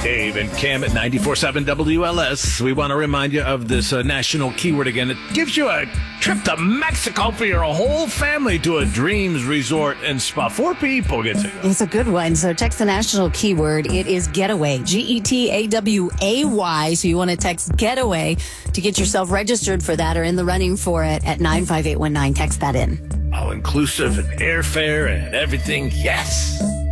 Dave and Cam at 94.7 WLS. We want to remind you of this national keyword again. It gives you a trip to Mexico for your whole family to a Dreams Resort and Spa. 4 people get to go. It's a good one. So text the national keyword. It is getaway. GETAWAY. So you want to text getaway to get yourself registered for that or in the running for it at 95819. Text that in. All inclusive and airfare and everything. Yes.